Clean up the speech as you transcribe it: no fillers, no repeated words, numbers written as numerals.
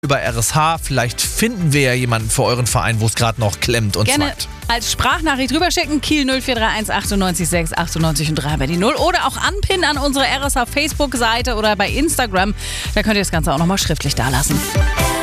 über RSH. Vielleicht finden wir ja jemanden für euren Verein, wo es gerade noch klemmt und Gerne zwackt. als Sprachnachricht rüberschicken. Kiel 0431 98 6 98 und 3 bei die 0. Oder auch anpinnen an unsere RSH Facebook-Seite oder bei Instagram. Da könnt ihr das Ganze auch nochmal schriftlich dalassen.